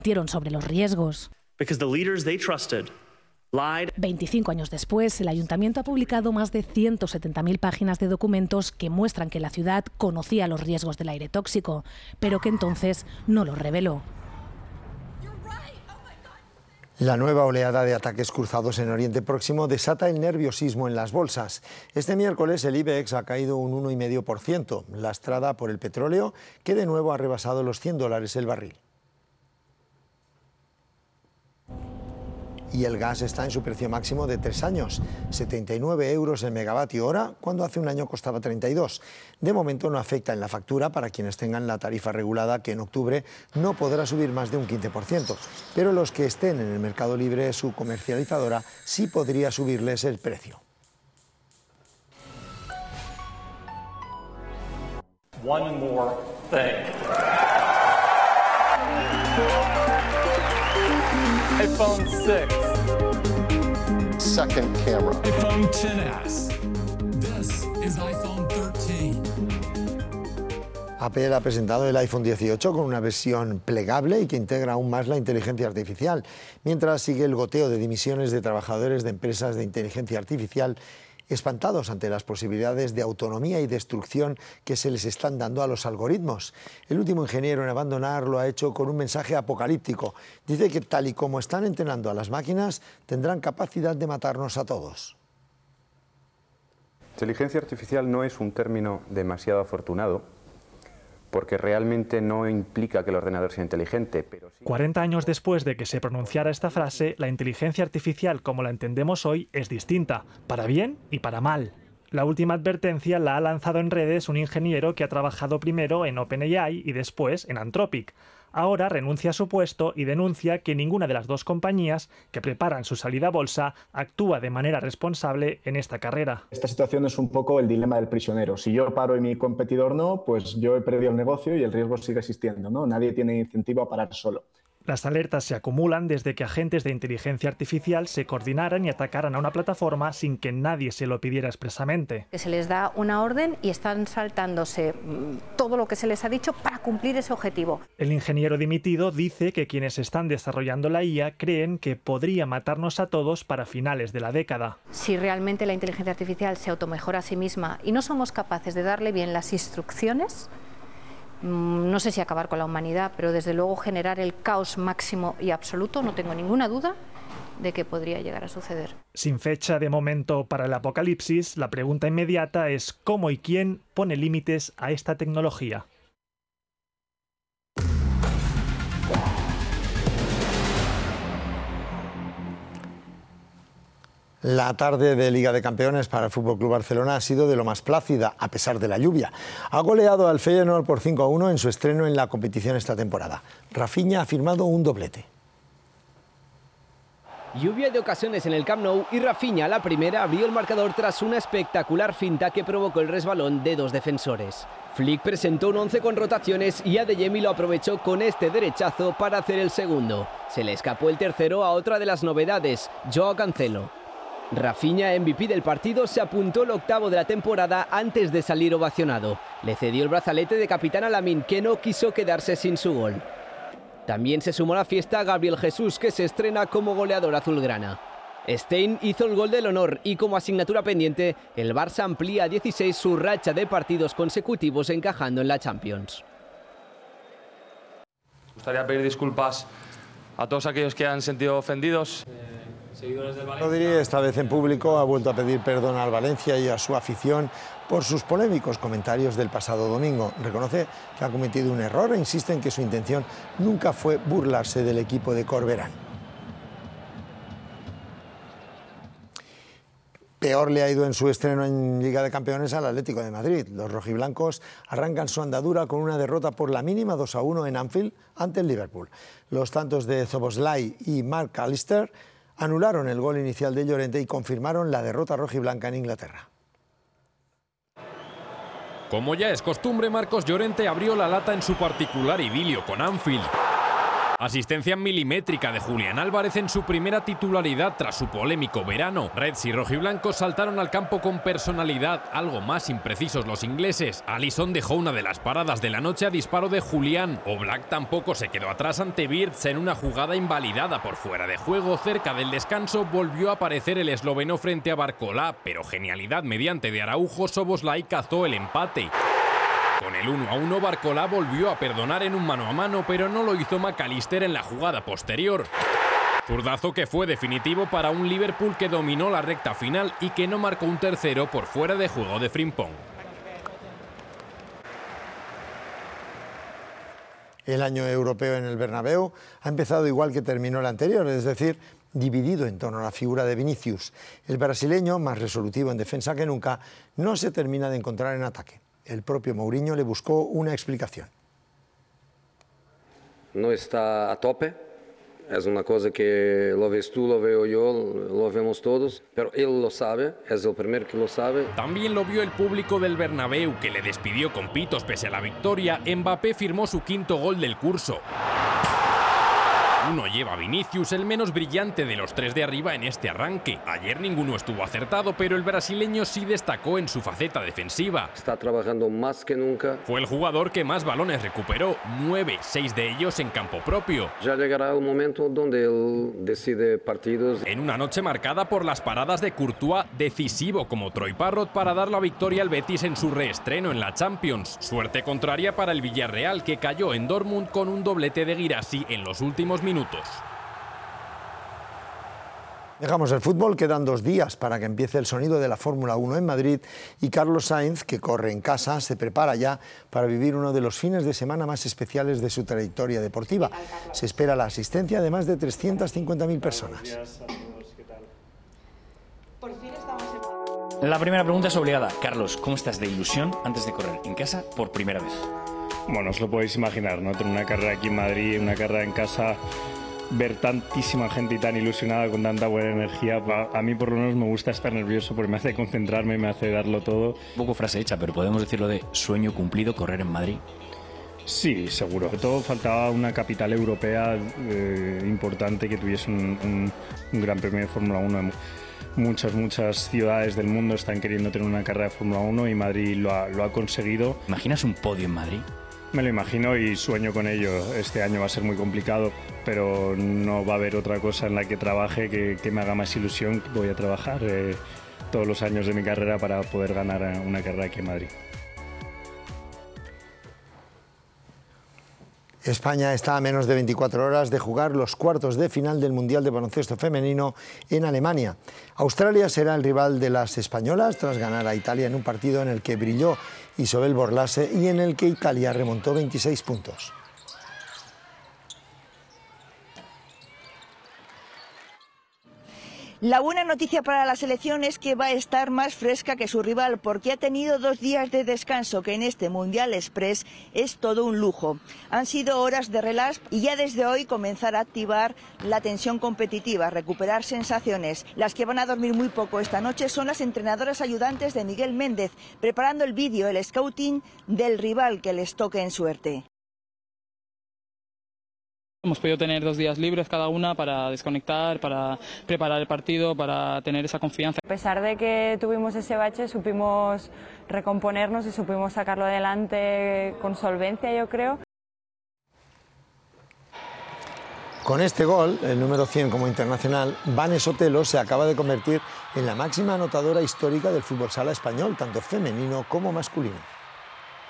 Dieron sobre los riesgos. 25 años después, el ayuntamiento ha publicado más de 170.000 páginas de documentos que muestran que la ciudad conocía los riesgos del aire tóxico, pero que entonces no los reveló. La nueva oleada de ataques cruzados en Oriente Próximo desata el nerviosismo en las bolsas. Este miércoles el IBEX ha caído un 1,5%, lastrada por el petróleo, que de nuevo ha rebasado los $100 el barril. Y el gas está en su precio máximo de 3 años, 79 euros el megavatio hora, cuando hace un año costaba 32. De momento no afecta en la factura para quienes tengan la tarifa regulada, que en octubre no podrá subir más de un 15%, pero los que estén en el mercado libre, su comercializadora sí podría subirles el precio. One more thing. iPhone 6. Second camera. iPhone XS. This is iPhone 13. Apple ha presentado el iPhone 18 con una versión plegable y que integra aún más la inteligencia artificial, mientras sigue el goteo de dimisiones de trabajadores de empresas de inteligencia artificial espantados ante las posibilidades de autonomía y destrucción que se les están dando a los algoritmos. El último ingeniero en abandonar lo ha hecho con un mensaje apocalíptico. Dice que tal y como están entrenando a las máquinas, tendrán capacidad de matarnos a todos. Inteligencia artificial no es un término demasiado afortunado, porque realmente no implica que el ordenador sea inteligente. Pero sí... 40 años después de que se pronunciara esta frase, la inteligencia artificial como la entendemos hoy es distinta, para bien y para mal. La última advertencia la ha lanzado en redes un ingeniero que ha trabajado primero en OpenAI y después en Anthropic. Ahora renuncia a su puesto y denuncia que ninguna de las dos compañías que preparan su salida a bolsa actúa de manera responsable en esta carrera. Esta situación es un poco el dilema del prisionero. Si yo paro y mi competidor no, pues yo he perdido el negocio y el riesgo sigue existiendo, ¿no? Nadie tiene incentivo a parar solo. Las alertas se acumulan desde que agentes de inteligencia artificial se coordinaran y atacaran a una plataforma sin que nadie se lo pidiera expresamente. Que se les da una orden y están saltándose todo lo que se les ha dicho para cumplir ese objetivo. El ingeniero dimitido dice que quienes están desarrollando la IA creen que podría matarnos a todos para finales de la década. Si realmente la inteligencia artificial se automejora a sí misma y no somos capaces de darle bien las instrucciones, no sé si acabar con la humanidad, pero desde luego generar el caos máximo y absoluto, no tengo ninguna duda de que podría llegar a suceder. Sin fecha de momento para el apocalipsis, la pregunta inmediata es cómo y quién pone límites a esta tecnología. La tarde de Liga de Campeones para el FC Barcelona ha sido de lo más plácida, a pesar de la lluvia. Ha goleado al Feyenoord por 5-1 en su estreno en la competición esta temporada. Rafinha ha firmado un doblete. Lluvia de ocasiones en el Camp Nou y Rafinha, la primera, abrió el marcador tras una espectacular finta que provocó el resbalón de dos defensores. Flick presentó un 11 con rotaciones y Adeyemi lo aprovechó con este derechazo para hacer el segundo. Se le escapó el tercero a otra de las novedades, Joao Cancelo. Rafinha, MVP del partido, se apuntó el octavo de la temporada antes de salir ovacionado. Le cedió el brazalete de capitán a Lamine, que no quiso quedarse sin su gol. También se sumó a la fiesta Gabriel Jesús, que se estrena como goleador azulgrana. Stein hizo el gol del honor y como asignatura pendiente, el Barça amplía a 16 su racha de partidos consecutivos encajando en la Champions. Me gustaría pedir disculpas a todos aquellos que han sentido ofendidos. Rodri, esta vez en público, ha vuelto a pedir perdón al Valencia y a su afición por sus polémicos comentarios del pasado domingo. Reconoce que ha cometido un error e insiste en que su intención nunca fue burlarse del equipo de Corberán. Peor le ha ido en su estreno en Liga de Campeones al Atlético de Madrid. Los rojiblancos arrancan su andadura con una derrota por la mínima 2-1 en Anfield ante el Liverpool. Los tantos de Szoboszlai y Mark Allister anularon el gol inicial de Llorente y confirmaron la derrota rojiblanca en Inglaterra. Como ya es costumbre, Marcos Llorente abrió la lata en su particular idilio con Anfield. Asistencia milimétrica de Julián Álvarez en su primera titularidad tras su polémico verano. Reds y rojiblancos saltaron al campo con personalidad, algo más imprecisos los ingleses. Alisson dejó una de las paradas de la noche a disparo de Julián. Oblak tampoco se quedó atrás ante Wirtz en una jugada invalidada por fuera de juego. Cerca del descanso volvió a aparecer el esloveno frente a Barcolá, pero genialidad mediante de Araujo, Szoboszlai cazó el empate. Con el 1-1, Barcolá volvió a perdonar en un mano a mano, pero no lo hizo McAllister en la jugada posterior. Zurdazo que fue definitivo para un Liverpool que dominó la recta final y que no marcó un tercero por fuera de juego de Frimpong. El año europeo en el Bernabéu ha empezado igual que terminó el anterior, es decir, dividido en torno a la figura de Vinicius. El brasileño, más resolutivo en defensa que nunca, no se termina de encontrar en ataque. El propio Mourinho le buscó una explicación. No está a tope, es una cosa que lo ves tú, lo veo yo, lo vemos todos, pero él lo sabe, es el primero que lo sabe. También lo vio el público del Bernabéu, que le despidió con pitos pese a la victoria. Mbappé firmó su quinto gol del curso. Uno lleva a Vinicius, el menos brillante de los tres de arriba en este arranque. Ayer ninguno estuvo acertado, pero el brasileño sí destacó en su faceta defensiva. Está trabajando más que nunca. Fue el jugador que más balones recuperó, 9, 6 de ellos en campo propio. Ya llegará un momento donde él decide partidos. En una noche marcada por las paradas de Courtois, decisivo como Troy Parrott para dar la victoria al Betis en su reestreno en la Champions. Suerte contraria para el Villarreal, que cayó en Dortmund con un doblete de Guirassy en los últimos minutos. Dejamos el fútbol, quedan 2 días para que empiece el sonido de la Fórmula 1 en Madrid y Carlos Sainz, que corre en casa, se prepara ya para vivir uno de los fines de semana más especiales de su trayectoria deportiva. Se espera la asistencia de más de 350.000 personas. La primera pregunta es obligada. Carlos, ¿cómo estás de ilusión antes de correr en casa por primera vez? Bueno, os lo podéis imaginar, ¿no? Tener una carrera aquí en Madrid, una carrera en casa, ver tantísima gente y tan ilusionada con tanta buena energía. A mí por lo menos me gusta estar nervioso porque me hace concentrarme, me hace darlo todo. Un poco frase hecha, pero podemos decirlo de sueño cumplido, correr en Madrid. Sí, seguro. Sobre todo faltaba una capital europea importante que tuviese un gran premio de Fórmula 1. Muchas ciudades del mundo están queriendo tener una carrera de Fórmula 1 y Madrid lo ha conseguido. ¿Imaginas un podio en Madrid? Me lo imagino y sueño con ello. Este año va a ser muy complicado, pero no va a haber otra cosa en la que trabaje que me haga más ilusión. Voy a trabajar todos los años de mi carrera para poder ganar una carrera aquí en Madrid. España está a menos de 24 horas de jugar los cuartos de final del Mundial de Baloncesto Femenino en Alemania. Australia será el rival de las españolas tras ganar a Italia en un partido en el que brilló Isobel Borlase y en el que Italia remontó 26 puntos. La buena noticia para la selección es que va a estar más fresca que su rival porque ha tenido 2 días de descanso, que en este Mundial Express es todo un lujo. Han sido horas de relax y ya desde hoy comenzar a activar la tensión competitiva, recuperar sensaciones. Las que van a dormir muy poco esta noche son las entrenadoras ayudantes de Miguel Méndez, preparando el vídeo, el scouting del rival que les toque en suerte. Hemos podido tener 2 días libres cada una para desconectar, para preparar el partido, para tener esa confianza. A pesar de que tuvimos ese bache, supimos recomponernos y supimos sacarlo adelante con solvencia, yo creo. Con este gol, el número 100 como internacional, Vane Sotelo se acaba de convertir en la máxima anotadora histórica del fútbol sala español, tanto femenino como masculino.